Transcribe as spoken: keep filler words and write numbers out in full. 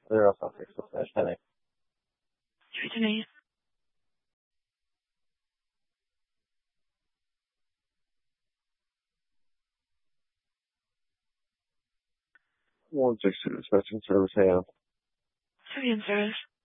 zero five six slash ten eight. Three ten eight. One six two, dispatching service, hey, City in service.